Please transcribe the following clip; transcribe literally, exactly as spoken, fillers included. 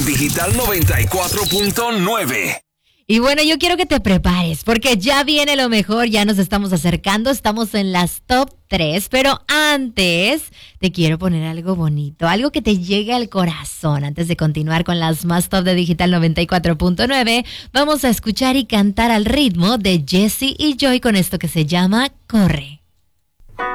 Digital noventa y cuatro punto nueve. Y bueno, yo quiero que te prepares porque ya viene lo mejor, ya nos estamos acercando, estamos en las top tres, pero antes te quiero poner algo bonito, algo que te llegue al corazón. Antes de continuar con las más top de Digital noventa y cuatro punto nueve, vamos a escuchar y cantar al ritmo de Jessie y Joy con esto que se llama Corre.